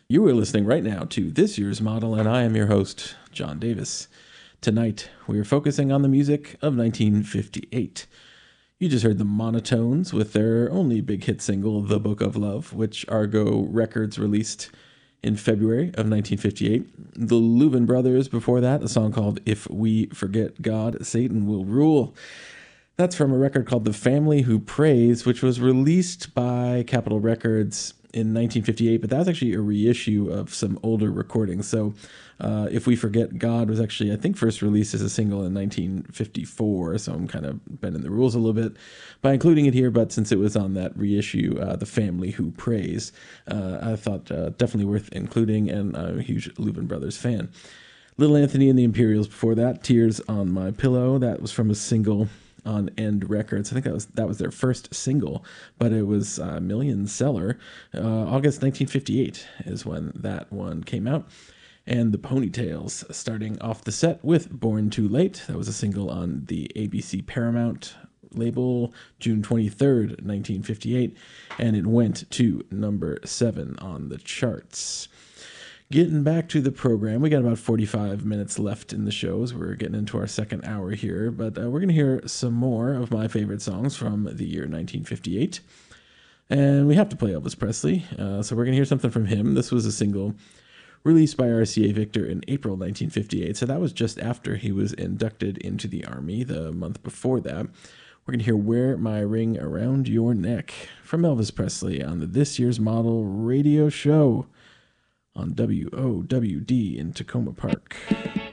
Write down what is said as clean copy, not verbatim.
You are listening right now to This Year's Model, and I am your host, John Davis. Tonight, we are focusing on the music of 1958. You just heard the Monotones with their only big hit single, The Book of Love, which Argo Records released in February of 1958. The Louvin Brothers before that, a song called If We Forget God, Satan Will Rule. That's from a record called The Family Who Prays, which was released by Capitol Records in 1958, but that was actually a reissue of some older recordings. So If We Forget God was actually, I think, first released as a single in 1954, so I'm kind of bending the rules a little bit by including it here, but since it was on that reissue, The Family Who Prays, I thought definitely worth including, and I'm a huge Louvin Brothers fan. Little Anthony and the Imperials before that, Tears on My Pillow, that was from a single on End Records. I think that was their first single, but it was a million seller. August 1958 is when that one came out. And the Ponytails starting off the set with Born Too Late. That was a single on the ABC Paramount label, June 23rd, 1958, and it went to number 7 on the charts. Getting back to the program, we got about 45 minutes left in the shows. We're getting into our second hour here, but we're going to hear some more of my favorite songs from the year 1958. And we have to play Elvis Presley, so we're going to hear something from him. This was a single released by RCA Victor in April 1958, so that was just after he was inducted into the Army the month before that. We're going to hear Wear My Ring Around Your Neck from Elvis Presley on the This Year's Model radio show on WOWD in Tacoma Park.